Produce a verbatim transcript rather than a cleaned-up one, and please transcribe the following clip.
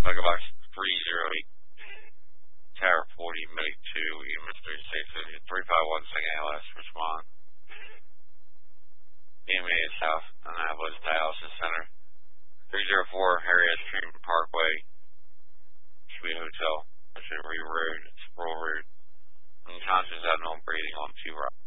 Megabox three zero eight, Tower forty, Meg two, E M S thirty-six, three five one, second L S, respond. E M A South Annapolis Dialysis Center, three zero four, Harriet Stream Parkway, Sweet Hotel, Reroute, Sproul Route, unconscious, abnormal breathing on two routes.